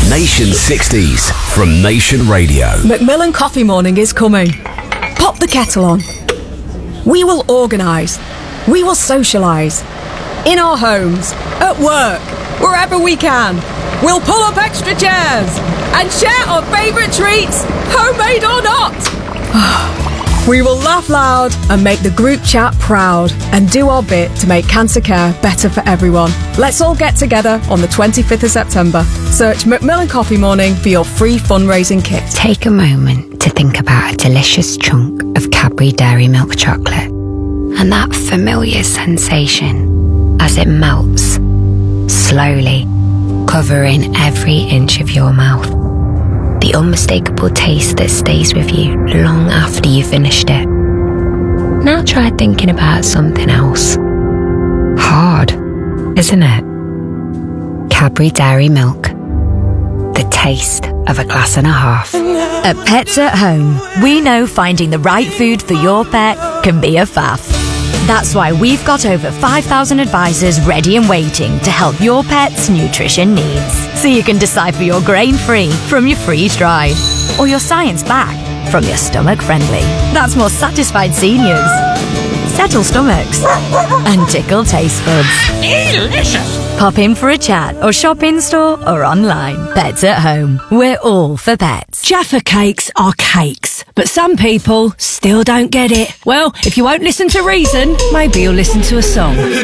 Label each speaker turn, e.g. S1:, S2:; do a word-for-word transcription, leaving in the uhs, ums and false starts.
S1: Nation sixties from Nation Radio.
S2: Macmillan Coffee Morning is coming. Pop the kettle on. We will organise. We will socialise. In our homes, at work, wherever we can. We'll pull up extra chairs and share our favourite treats, homemade or not. We will laugh loud and make the group chat proud and do our bit to make cancer care better for everyone. Let's all get together on the twenty-fifth of September. Search Macmillan Coffee Morning for your free fundraising kit.
S3: Take a moment to think about a delicious chunk of Cadbury Dairy Milk chocolate and that familiar sensation as it melts, slowly, covering every inch of your mouth. The unmistakable taste that stays with you long after you've finished it. Now try thinking about something else. Hard, isn't it? Cadbury Dairy Milk. The taste of a glass and a half.
S4: At Pets at Home, we know finding the right food for your pet can be a faff. That's why we've got over five thousand advisors ready and waiting to help your pet's nutrition needs. So you can decide for your grain-free from your freeze-dried, or your science-back from your stomach-friendly. That's more satisfied seniors, settle stomachs, and tickle taste buds.
S5: Delicious!
S4: Pop in for a chat or shop in-store or online. Pets at Home. We're all for pets.
S6: Jaffa cakes are cakes, but some people still don't get it. Well, if you won't listen to reason, maybe you'll listen to a song.